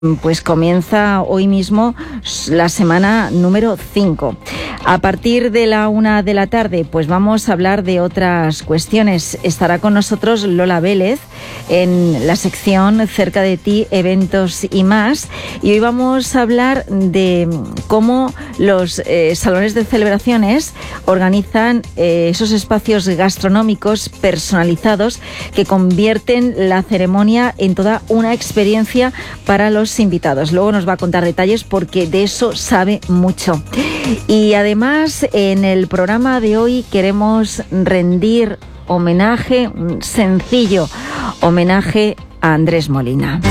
Pues comienza hoy mismo la semana número 5. A partir de la 1 de la tarde, pues vamos a hablar de otras cuestiones. Estará con nosotros Lola Vélez en la sección Cerca de ti, eventos y más. Y hoy vamos a hablar de cómo los salones de celebraciones organizan esos espacios gastronómicos personalizados que convierten la ceremonia en toda una experiencia para los invitados. Luego nos va a contar detalles porque de eso sabe mucho. Y además, en el programa de hoy queremos rendir homenaje, un sencillo homenaje a Andrés Molina.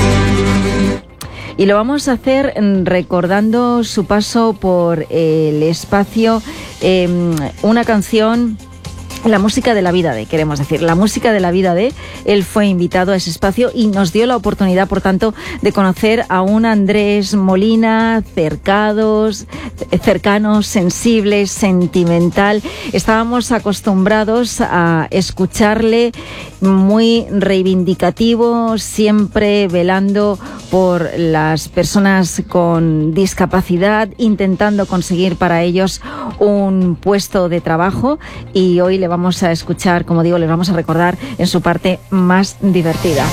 Y lo vamos a hacer recordando su paso por el espacio, una canción... La música de la vida de, queremos decir, la música de la vida de. Él fue invitado a ese espacio y nos dio la oportunidad, por tanto, de conocer a un Andrés Molina cercano, sensible, sentimental. Estábamos acostumbrados a escucharle muy reivindicativo, siempre velando por las personas con discapacidad, intentando conseguir para ellos un puesto de trabajo, y hoy le vamos a escuchar, como digo, les vamos a recordar en su parte más divertida.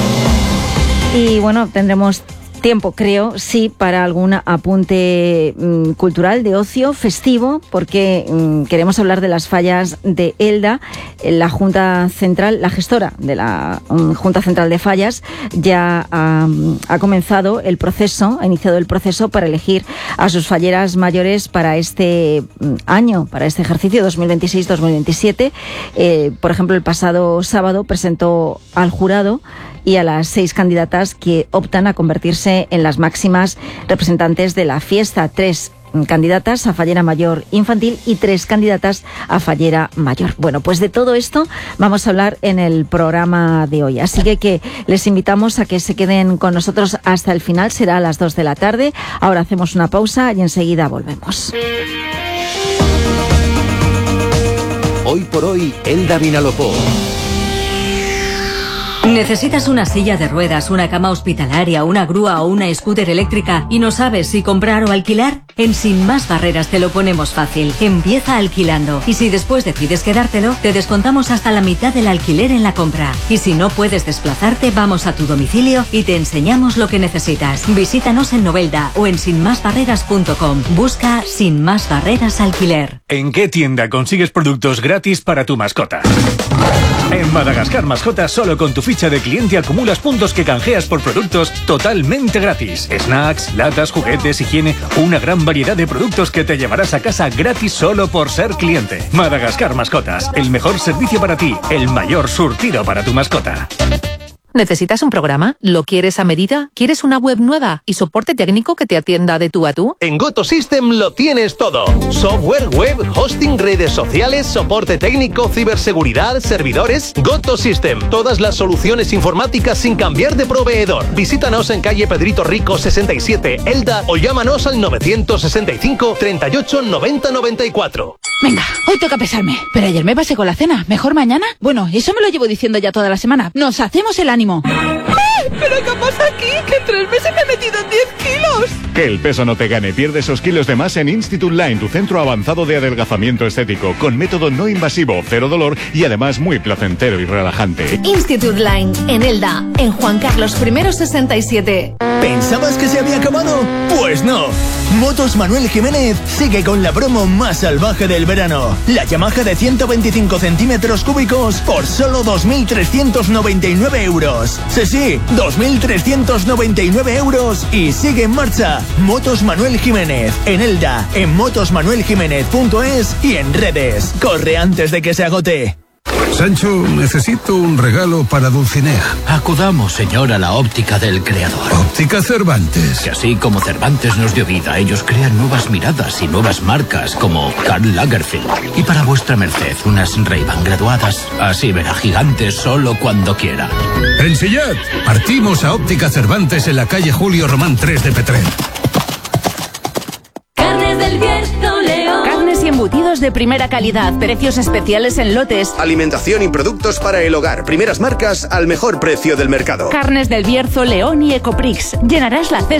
Y bueno, tendremos tiempo, creo, sí, para algún apunte cultural, de ocio, festivo, porque queremos hablar de las fallas de Elda. La Junta Central, la gestora de la Junta Central de Fallas, ya ha comenzado el proceso, ha iniciado el proceso para elegir a sus falleras mayores para este año, para este ejercicio 2026-2027. Por ejemplo, el pasado sábado presentó al jurado y a las 6 candidatas que optan a convertirse en las máximas representantes de la fiesta. 3 candidatas a fallera mayor infantil y 3 candidatas a fallera mayor. Bueno, pues de todo esto vamos a hablar en el programa de hoy. Así que les invitamos a que se queden con nosotros hasta el final. Será a las 2 de la tarde. Ahora hacemos una pausa y enseguida volvemos. Hoy por hoy, Elda Vinalopó. ¿Necesitas una silla de ruedas, una cama hospitalaria, una grúa o una scooter eléctrica y no sabes si comprar o alquilar? En Sin Más Barreras te lo ponemos fácil. Empieza alquilando y si después decides quedártelo, te descontamos hasta la mitad del alquiler en la compra. Y si no puedes desplazarte, vamos a tu domicilio y te enseñamos lo que necesitas. Visítanos en Novelda o en sinmasbarreras.com. Busca Sin Más Barreras Alquiler. ¿En qué tienda consigues productos gratis para tu mascota? En Madagascar Mascotas, solo con tu ficha de cliente acumulas puntos que canjeas por productos totalmente gratis. Snacks, latas, juguetes, higiene, una gran variedad de productos que te llevarás a casa gratis solo por ser cliente. Madagascar Mascotas, el mejor servicio para ti, el mayor surtido para tu mascota. ¿Necesitas un programa? ¿Lo quieres a medida? ¿Quieres una web nueva y soporte técnico que te atienda de tú a tú? En GoToSystem lo tienes todo. Software, web, hosting, redes sociales, soporte técnico, ciberseguridad, servidores. GoToSystem. Todas las soluciones informáticas sin cambiar de proveedor. Visítanos en calle Pedrito Rico 67, Elda, o llámanos al 965 38 90 94. Venga, hoy toca pesarme. Pero ayer me pasé con la cena. ¿Mejor mañana? Bueno, eso me lo llevo diciendo ya toda la semana. Nos hacemos el ánimo. ¡Ay! ¿Pero qué pasa aquí? Que en 3 meses me he metido en 10 kilos. Que el peso no te gane. Pierde esos kilos de más en Institute Line, tu centro avanzado de adelgazamiento estético, con método no invasivo, cero dolor y además muy placentero y relajante. Institute Line, en Elda, en Juan Carlos I 67. ¿Pensabas que se había acabado? Pues no. Motos Manuel Jiménez sigue con la promo más salvaje del verano. La Yamaha de 125 centímetros cúbicos por solo 2.399 euros. Sí, 2.399 euros y sigue en marcha. Motos Manuel Jiménez, en Elda, en motosmanueljiménez.es y en redes. Corre antes de que se agote. Sancho, necesito un regalo para Dulcinea. Acudamos, señor, a la óptica del creador. Óptica Cervantes. Que así como Cervantes nos dio vida, ellos crean nuevas miradas y nuevas marcas, como Karl Lagerfeld. Y para vuestra merced, unas Ray-Ban graduadas. Así verá gigantes solo cuando quiera. En Sillat, partimos a Óptica Cervantes en la calle Julio Román 3 de Petrer. Carnes del Bierzo León. Carnes y embutidos Todos de primera calidad, precios especiales en lotes. Alimentación y productos para el hogar. Primeras marcas al mejor precio del mercado. Carnes del Bierzo, León y Ecoprix. Llenarás la cesta